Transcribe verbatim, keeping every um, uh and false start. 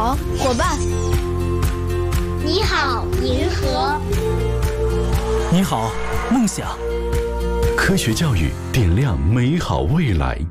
好，伙伴。 你好，银河。 你好，梦想。 科学教育点亮美好未来。